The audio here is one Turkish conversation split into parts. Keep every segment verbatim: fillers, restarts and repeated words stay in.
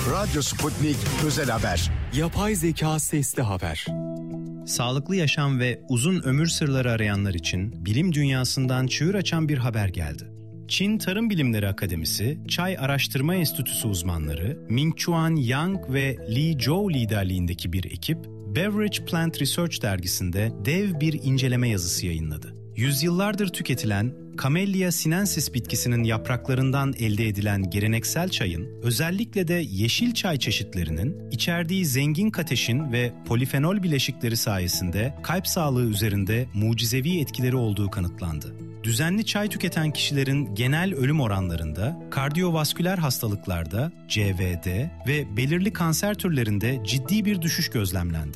Radyo Sputnik Özel Haber. Yapay zeka sesli haber. Sağlıklı yaşam ve uzun ömür sırları arayanlar için bilim dünyasından çığır açan bir haber geldi. Çin Tarım Bilimleri Akademisi, Çay Araştırma Enstitüsü uzmanları Mingchuan Yang ve Li Zhou liderliğindeki bir ekip, Beverage Plant Research dergisinde dev bir inceleme yazısı yayınladı. Yüzyıllardır tüketilen Camellia sinensis bitkisinin yapraklarından elde edilen geleneksel çayın, özellikle de yeşil çay çeşitlerinin içerdiği zengin kateşin ve polifenol bileşikleri sayesinde kalp sağlığı üzerinde mucizevi etkileri olduğu kanıtlandı. Düzenli çay tüketen kişilerin genel ölüm oranlarında, kardiyovasküler hastalıklarda, C V D ve belirli kanser türlerinde ciddi bir düşüş gözlemlendi.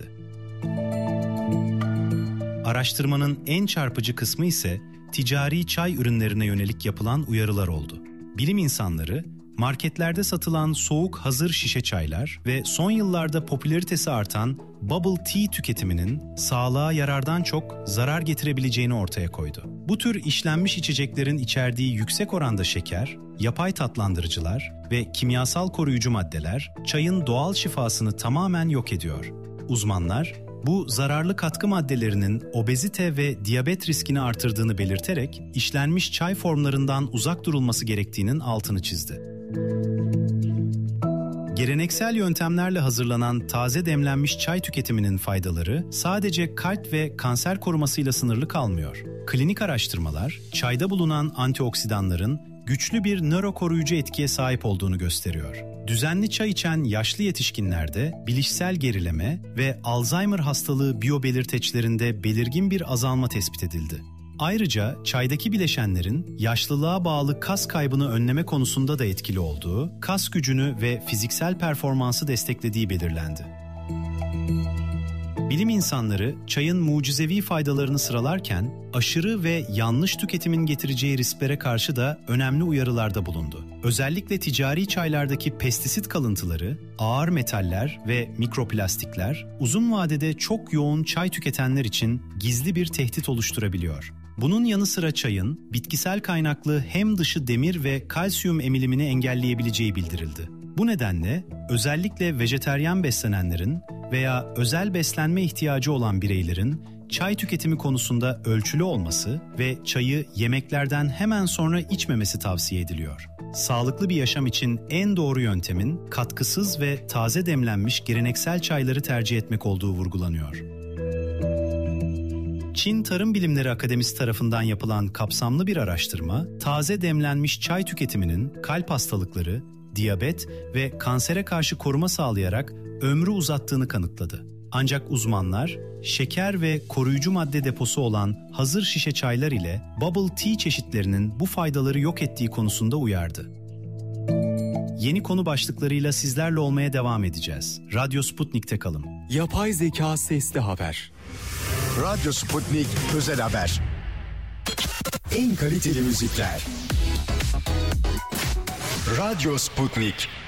Araştırmanın en çarpıcı kısmı ise ticari çay ürünlerine yönelik yapılan uyarılar oldu. Bilim insanları, marketlerde satılan soğuk hazır şişe çaylar ve son yıllarda popülaritesi artan bubble tea tüketiminin sağlığa yarardan çok zarar getirebileceğini ortaya koydu. Bu tür işlenmiş içeceklerin içerdiği yüksek oranda şeker, yapay tatlandırıcılar ve kimyasal koruyucu maddeler çayın doğal şifasını tamamen yok ediyor. Uzmanlar, bu zararlı katkı maddelerinin obezite ve diyabet riskini artırdığını belirterek işlenmiş çay formlarından uzak durulması gerektiğinin altını çizdi. Geleneksel yöntemlerle hazırlanan taze demlenmiş çay tüketiminin faydaları sadece kalp ve kanser korumasıyla sınırlı kalmıyor. Klinik araştırmalar, çayda bulunan antioksidanların güçlü bir nörokoruyucu etkiye sahip olduğunu gösteriyor. Düzenli çay içen yaşlı yetişkinlerde bilişsel gerileme ve Alzheimer hastalığı biyobelirteçlerinde belirgin bir azalma tespit edildi. Ayrıca çaydaki bileşenlerin yaşlılığa bağlı kas kaybını önleme konusunda da etkili olduğu, kas gücünü ve fiziksel performansı desteklediği belirlendi. Bilim insanları çayın mucizevi faydalarını sıralarken aşırı ve yanlış tüketimin getireceği risklere karşı da önemli uyarılarda bulundu. Özellikle ticari çaylardaki pestisit kalıntıları, ağır metaller ve mikroplastikler uzun vadede çok yoğun çay tüketenler için gizli bir tehdit oluşturabiliyor. Bunun yanı sıra çayın bitkisel kaynaklı hem dışı demir ve kalsiyum emilimini engelleyebileceği bildirildi. Bu nedenle özellikle vejeteryan beslenenlerin veya özel beslenme ihtiyacı olan bireylerin çay tüketimi konusunda ölçülü olması ve çayı yemeklerden hemen sonra içmemesi tavsiye ediliyor. Sağlıklı bir yaşam için en doğru yöntemin katkısız ve taze demlenmiş geleneksel çayları tercih etmek olduğu vurgulanıyor. Çin Tarım Bilimleri Akademisi tarafından yapılan kapsamlı bir araştırma, taze demlenmiş çay tüketiminin kalp hastalıkları, diyabet ve kansere karşı koruma sağlayarak ömrü uzattığını kanıtladı. Ancak uzmanlar, şeker ve koruyucu madde deposu olan hazır şişe çaylar ile bubble tea çeşitlerinin bu faydaları yok ettiği konusunda uyardı. Yeni konu başlıklarıyla sizlerle olmaya devam edeceğiz. Radyo Sputnik'te kalın. Yapay zeka sesli haber. Radyo Sputnik Özel Haber. En kaliteli müzikler. Radyo Sputnik.